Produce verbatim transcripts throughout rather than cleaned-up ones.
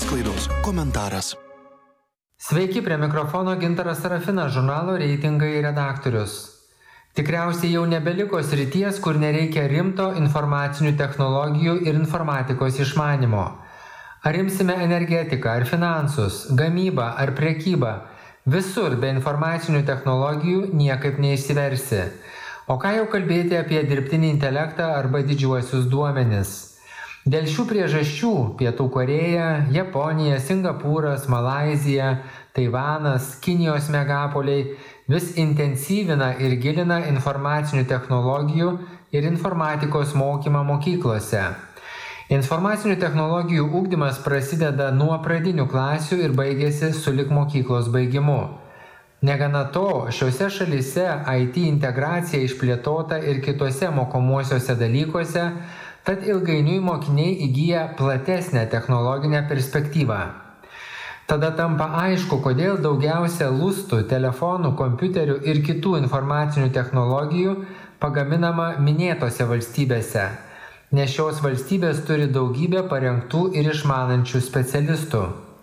Žiniasklaidos komentaras. Sveiki, prie mikrofono Gintaras Sarafinas, žurnalo Reitingai redaktorius. Tikriausiai jau nebeliko srities, kur nereikia rimto informacinių technologijų ir informatikos išmanimo. Ar imsime energetiką, ar finansus, gamybą, ar prekybą, visur be informacinių technologijų niekaip neišsiversi. O ką jau kalbėti apie dirbtinį intelektą arba didžiuosius duomenis. Dėl šių priežasčių Pietų Korėja, Japonija, Singapūras, Malaizija, Taivanas, Kinijos megapoliai vis intensyvina ir gilina informacinių technologijų ir informatikos mokymą mokyklose. Informacinių technologijų ugdymas prasideda nuo pradinių klasių ir baigiasi sulig mokyklos baigimu. Negana to, šiuose šalyse I T integracija išplėtota ir kitose mokomuosiuose dalykuose, tad ilgainiui mokiniai įgyja platesnę technologinę perspektyvą. Tada tampa aišku, kodėl daugiausia lustų, telefonų, kompiuterių ir kitų informacinių technologijų pagaminama minėtose valstybėse, nes šios valstybės turi daugybę parengtų ir išmanančių specialistų.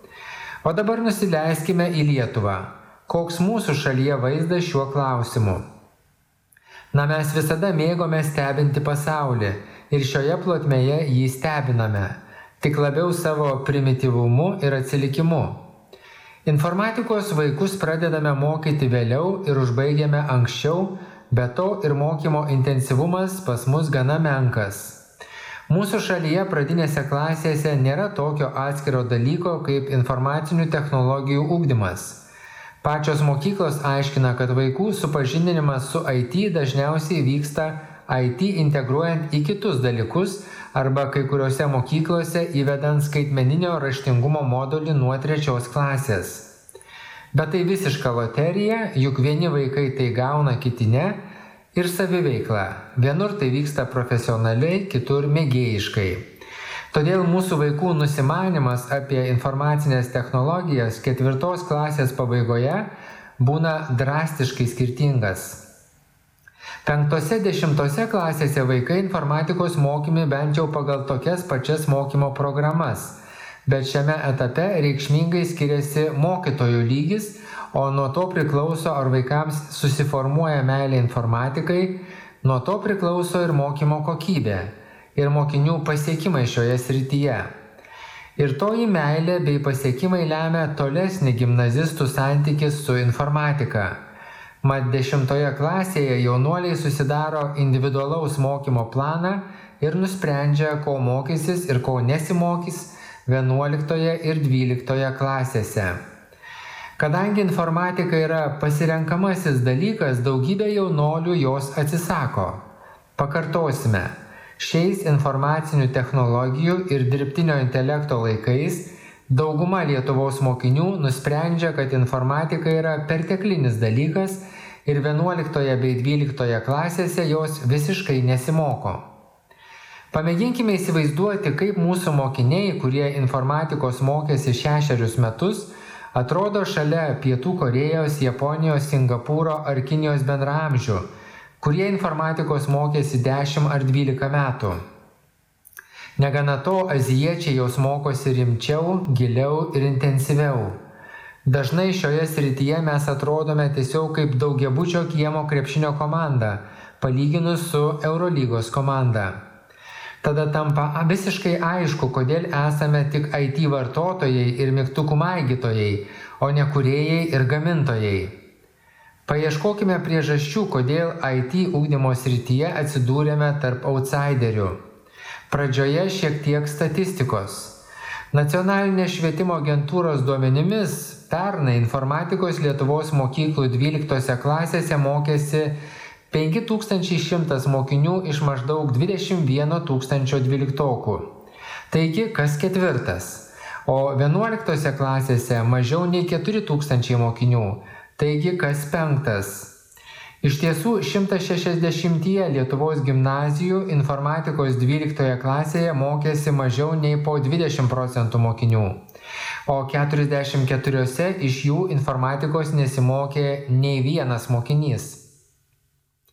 O dabar nusileiskime į Lietuvą. Koks mūsų šalyje vaizdas šiuo klausimu? Na, mes visada mėgome stebinti pasaulį ir šioje plotmėje jį stebiname, tik labiau savo primityvumu ir atsilikimu. Informatikos vaikus pradedame mokyti vėliau ir užbaigiame anksčiau, be to ir mokymo intensyvumas pas mus gana menkas. Mūsų šalyje pradinėse klasėse nėra tokio atskiro dalyko kaip informacinių technologijų ugdymas. Pačios mokyklos aiškina, kad vaikų supažindinimas su I T dažniausiai vyksta I T integruojant į kitus dalykus arba kai kuriuose mokyklose įvedant skaitmeninio raštingumo modulį nuo trečios klasės. Bet tai visiška loterija, juk vieni vaikai tai gauna, kiti ne, ir saviveikla. Vienur tai vyksta profesionaliai, kitur mėgėjiškai. Todėl mūsų vaikų nusimanimas apie informacinės technologijas ketvirtos klasės pabaigoje būna drastiškai skirtingas. Penktose dešimtose klasėse vaikai informatikos mokymi bent jau pagal tokias pačias mokymo programas, bet šiame etape reikšmingai skiriasi mokytojų lygis, o nuo to priklauso, ar vaikams susiformuoja meilė informatikai, nuo to priklauso ir mokymo kokybė ir mokinių pasiekimai šioje srityje. Ir toji meilė bei pasiekimai lemia tolesnį gimnazistų santykį su informatika. Mat dešimtoje klasėje jaunuoliai susidaro individualaus mokymo planą ir nusprendžia, ko mokysis ir ko nesimokys vienuoliktoje ir dvyliktoje klasėse. Kadangi informatika yra pasirenkamasis dalykas, daugybė jaunuolių jos atsisako. Pakartosime. Šiais informacinių technologijų ir dirbtinio intelekto laikais dauguma Lietuvos mokinių nusprendžia, kad informatika yra perteklinis dalykas ir vienuoliktoje bei dvyliktoje klasėse jos visiškai nesimoko. Pamėginkime įsivaizduoti, kaip mūsų mokiniai, kurie informatikos mokėsi šešerius metus, atrodo šalia Pietų Korėjos, Japonijos, Singapūro ar Kinijos bendraamžių, kurie informatikos mokėsi dešimt ar dvylika metų. Negana to, azijiečiai jos mokosi rimčiau, giliau ir intensyviau. Dažnai šioje srityje mes atrodome tiesiog kaip daugiabučio kiemo krepšinio komanda, palyginus su Eurolygos komanda. Tada tampa visiškai aišku, kodėl esame tik I T vartotojai ir mygtukų maigytojai, o ne kūrėjai ir gamintojai. Paieškokime priežasčių, kodėl I T ugdymo srityje atsidūrėme tarp outsiderių. Pradžioje šiek tiek statistikos. Nacionalinės švietimo agentūros duomenimis pernai informatikos Lietuvos mokyklų dvyliktose klasėse mokėsi penki tūkstančiai šimtas mokinių iš maždaug dvidešimt vieno tūkstančio dvyliktokų. Taigi, kas ketvirtas. O vienuoliktose klasėse mažiau nei keturi tūkstančiai mokinių. Taigi, kas penktas. Iš tiesų, šimtas šešiasdešimtyje Lietuvos gimnazijų informatikos dvyliktoje klasėje mokėsi mažiau nei po dvidešimt procentų mokinių, o keturiasdešimt keturiose iš jų informatikos nesimokė nei vienas mokinys.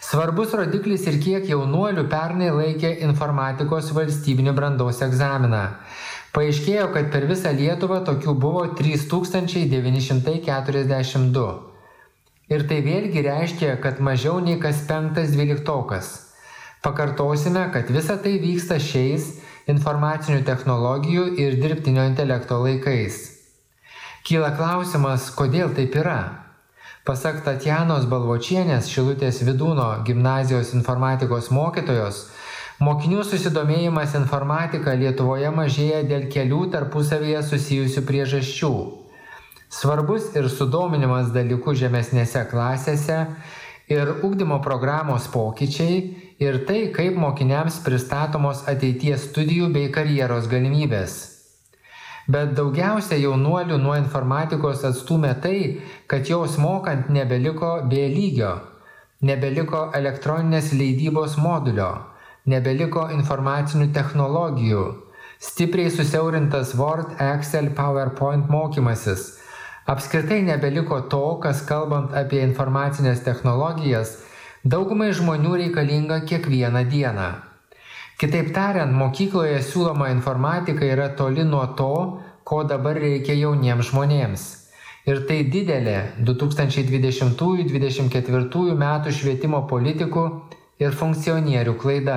Svarbus rodiklis ir kiek jaunuolių pernai laikė informatikos valstybinį brandos egzaminą. Paaiškėjo, kad per visą Lietuvą tokių buvo trys tūkstančiai devyni šimtai keturiasdešimt du. Ir tai vėlgi reiškia, kad mažiau nei kas penktas dvyliktokas. Pakartosime, kad visa tai vyksta šiais informacinių technologijų ir dirbtinio intelekto laikais. Kyla klausimas, kodėl taip yra? Pasak Tatjanos Balvočienės, Šilutės Vidūno gimnazijos informatikos mokytojos, mokinių susidomėjimas informatika Lietuvoje mažėja dėl kelių tarpusavyje susijusių priežasčių. Svarbus ir sudominimas dalykų žemesnėse klasėse ir ugdymo programos pokyčiai ir tai, kaip mokiniams pristatomos ateities studijų bei karjeros galimybės. Bet daugiausia jaunuolių nuo informatikos atstūmė tai, kad jos mokant nebeliko B lygio, nebeliko elektroninės leidybos modulio, nebeliko informacinių technologijų, stipriai susiaurintas Word, Excel, PowerPoint mokymasis. Apskritai nebeliko to, kas kalbant apie informacinės technologijas, daugumai žmonių reikalinga kiekvieną dieną. Kitaip tariant, mokykloje siūloma informatika yra toli nuo to, ko dabar reikia jauniems žmonėms. Ir tai didelė du tūkstančiai dvidešimtųjų - dvidešimt ketvirtųjų metų švietimo politikų ir funkcionierių klaida.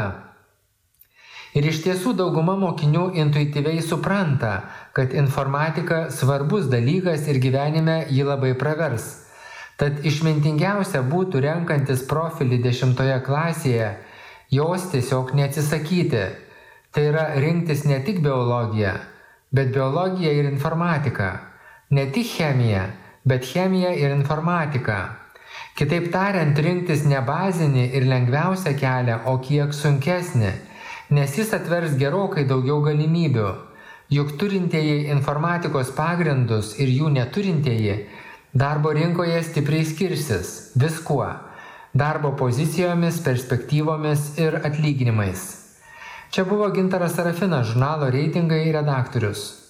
Ir iš tiesų dauguma mokinių intuityviai supranta, kad informatika svarbus dalykas ir gyvenime jį labai pravers. Tad išmintingiausia būtų renkantis profilį dešimtoje klasėje, jos tiesiog neatsisakyti. Tai yra rinktis ne tik biologiją, bet biologiją ir informatiką. Ne tik chemiją, bet chemiją ir informatiką. Kitaip tariant, rinktis ne bazinį ir lengviausią kelią, o kiek sunkesnį, nes jis atvers gerokai daugiau galimybių. Juk turintieji informatikos pagrindus ir jų neturintieji darbo rinkoje stipriai skirsis viskuo. Darbo pozicijomis, perspektyvomis ir atlyginimais. Čia buvo Gintaras Sarafinas, žurnalo Reitingai redaktorius.